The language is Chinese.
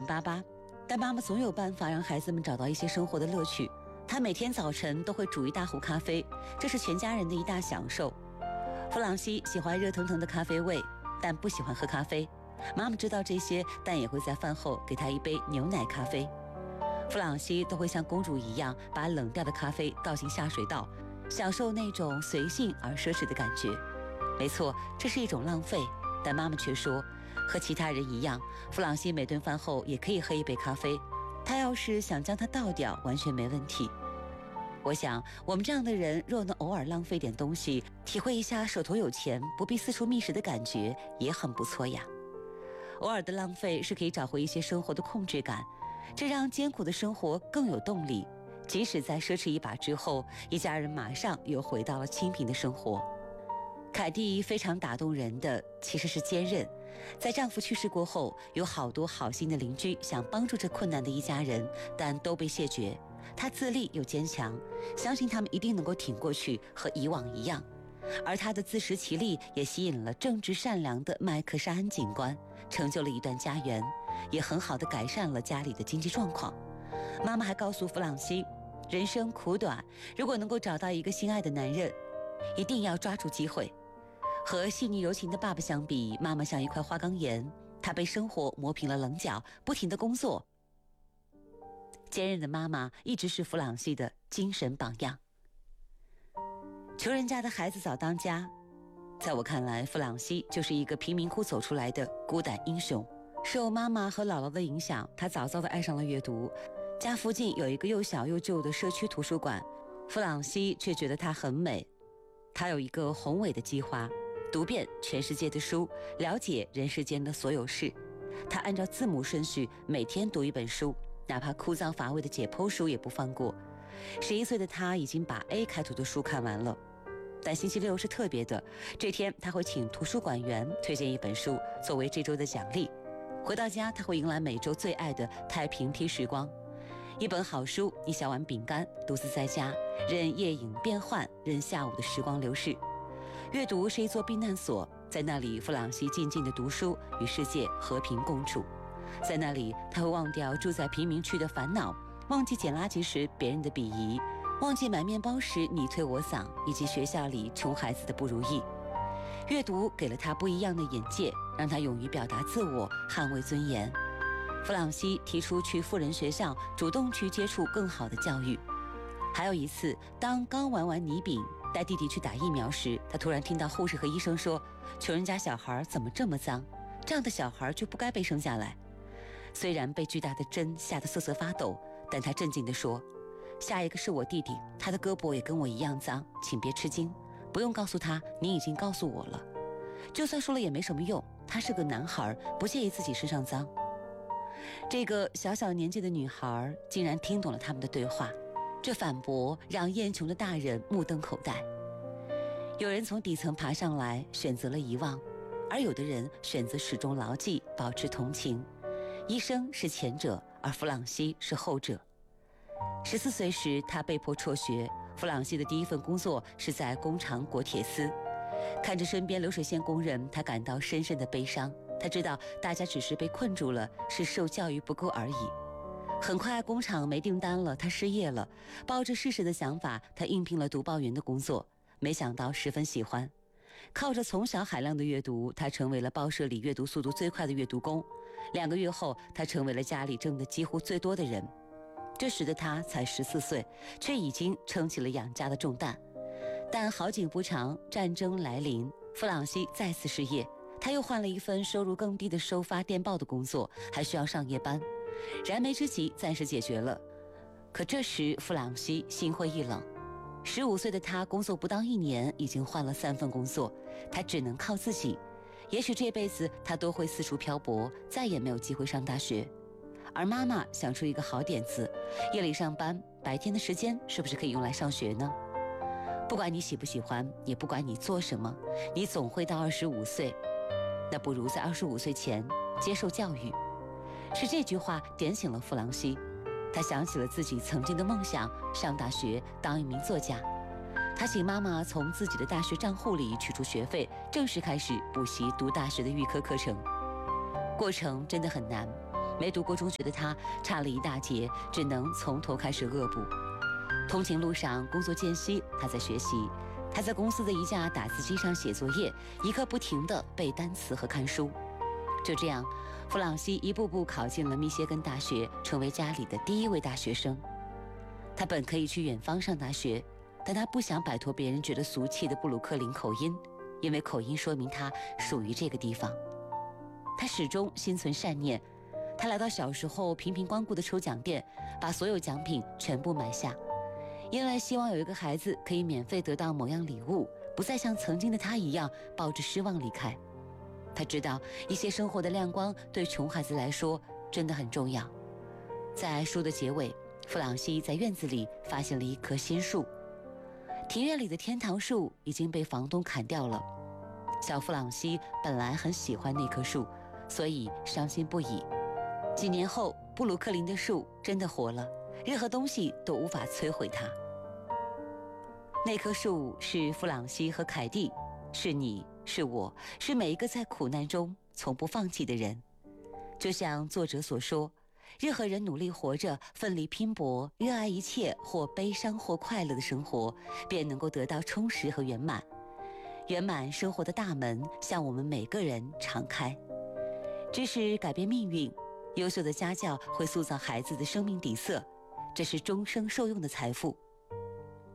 巴巴，但妈妈总有办法让孩子们找到一些生活的乐趣。她每天早晨都会煮一大壶咖啡，这是全家人的一大享受。弗朗西喜欢热腾腾的咖啡味，但不喜欢喝咖啡。妈妈知道这些，但也会在饭后给他一杯牛奶咖啡。弗朗西都会像公主一样把冷掉的咖啡倒进下水道，享受那种随性而奢侈的感觉。没错，这是一种浪费，但妈妈却说，和其他人一样，弗朗西每顿饭后也可以喝一杯咖啡，她要是想将它倒掉，完全没问题。我想，我们这样的人若能偶尔浪费点东西，体会一下手头有钱不必四处觅食的感觉，也很不错呀。偶尔的浪费是可以找回一些生活的控制感，这让艰苦的生活更有动力。即使在奢侈一把之后，一家人马上又回到了清贫的生活。凯蒂非常打动人的其实是坚韧。在丈夫去世过后，有好多好心的邻居想帮助这困难的一家人，但都被谢绝。她自立又坚强，相信他们一定能够挺过去，和以往一样。而她的自食其力也吸引了正直善良的麦克沙恩警官，成就了一段家园，也很好地改善了家里的经济状况。妈妈还告诉弗朗西，人生苦短，如果能够找到一个心爱的男人，一定要抓住机会。和细腻柔情的爸爸相比，妈妈像一块花岗岩，她被生活磨平了棱角，不停地工作。坚韧的妈妈一直是弗朗西的精神榜样。穷人家的孩子早当家，在我看来，弗朗西就是一个贫民窟走出来的孤胆英雄。受妈妈和姥姥的影响，她早早地爱上了阅读。家附近有一个又小又旧的社区图书馆，弗朗西却觉得它很美。她有一个宏伟的计划，读遍全世界的书，了解人世间的所有事。她按照字母顺序每天读一本书，哪怕枯燥乏味的解剖书也不放过。11岁的她已经把 A 开头的书看完了。但星期六是特别的，这天她会请图书馆员推荐一本书作为这周的奖励。回到家，她会迎来每周最爱的太平批时光。一本好书，一小碗饼干，独自在家，任夜影变幻，任下午的时光流逝。阅读是一座避难所，在那里弗朗西静静地读书，与世界和平共处。在那里，他会忘掉住在贫民区的烦恼，忘记捡垃圾时别人的鄙夷，忘记买面包时你推我搡，以及学校里穷孩子的不如意。阅读给了他不一样的眼界，让他勇于表达自我，捍卫尊严。弗朗西提出去富人学校，主动去接触更好的教育。还有一次，当刚玩完泥饼，带弟弟去打疫苗时，他突然听到护士和医生说，穷人家小孩怎么这么脏，这样的小孩就不该被生下来。虽然被巨大的针吓得瑟瑟发抖，但他镇静地说，下一个是我弟弟，他的胳膊也跟我一样脏，请别吃惊，不用告诉他你已经告诉我了。就算说了也没什么用，他是个男孩，不介意自己身上脏。这个小小年纪的女孩竟然听懂了他们的对话，这反驳让厌穷的大人目瞪口呆。有人从底层爬上来，选择了遗忘，而有的人选择始终牢记，保持同情。医生是前者，而弗朗西是后者。14岁时，他被迫辍学。弗朗西的第一份工作是在工厂裹铁丝，看着身边流水线工人，他感到深深的悲伤。他知道大家只是被困住了，是受教育不够而已。很快工厂没订单了，他失业了。抱着试试的想法，他应聘了读报员的工作，没想到十分喜欢。靠着从小海量的阅读，他成为了报社里阅读速度最快的阅读工。2个月后，他成为了家里挣的几乎最多的人。这时的他才14岁，却已经撑起了养家的重担。但好景不长，战争来临，弗朗西再次失业。他又换了一份收入更低的收发电报的工作，还需要上夜班。燃眉之急暂时解决了，可这时弗朗西心灰意冷。15岁的他工作不到1年，已经换了3份工作，他只能靠自己。也许这辈子他都会四处漂泊，再也没有机会上大学。而妈妈想出一个好点子，夜里上班，白天的时间是不是可以用来上学呢？不管你喜不喜欢，也不管你做什么，你总会到25岁，那不如在25岁前接受教育。是这句话点醒了弗朗西，他想起了自己曾经的梦想，上大学当一名作家。他请妈妈从自己的大学账户里取出学费，正式开始补习读大学的预科课程。过程真的很难， 没读过中学的他差了一大截，只能从头开始恶补。通勤路上，工作间隙，他在学习。他在公司的一架打字机上写作业，一刻不停地背单词和看书。就这样，弗朗西一步步考进了密歇根大学，成为家里的第一位大学生。他本可以去远方上大学，但他不想摆脱别人觉得俗气的布鲁克林口音，因为口音说明他属于这个地方。他始终心存善念，他来到小时候频频光顾的抽奖店，把所有奖品全部买下，因为希望有一个孩子可以免费得到某样礼物，不再像曾经的他一样抱着失望离开。他知道一些生活的亮光对穷孩子来说真的很重要。在书的结尾，弗朗西在院子里发现了一棵新树，庭院里的天堂树已经被房东砍掉了。小弗朗西本来很喜欢那棵树，所以伤心不已。几年后，布鲁克林的树真的活了，任何东西都无法摧毁它。那棵树是弗朗西和凯蒂，是你，是我，是每一个在苦难中从不放弃的人。就像作者所说，任何人努力活着，奋力拼搏，热爱一切或悲伤或快乐的生活，便能够得到充实和圆满。圆满生活的大门向我们每个人敞开。知识改变命运，优秀的家教会塑造孩子的生命底色，这是终生受用的财富。